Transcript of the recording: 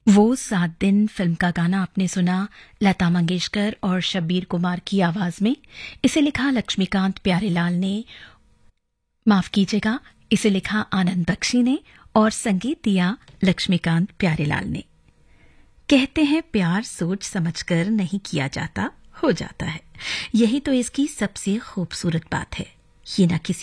वो 7 दिन फिल्म का गाना आपने सुना लता मंगेशकर और शब्बीर कुमार की आवाज में। इसे लिखा लक्ष्मीकांत प्यारेलाल ने, माफ कीजिएगा, इसे लिखा आनंद बख्शी ने और संगीत दिया लक्ष्मीकांत प्यारेलाल ने। कहते हैं प्यार सोच समझकर नहीं किया जाता, हो जाता है। यही तो इसकी सबसे खूबसूरत बात है। ये ना किसी